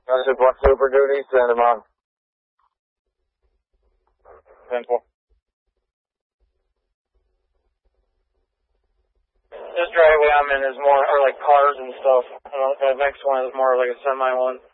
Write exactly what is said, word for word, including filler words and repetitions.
I said, what super duty? Send him on. Simple. This driveway I'm in is more, or like cars and stuff. I don't know, the next one is more like a semi one.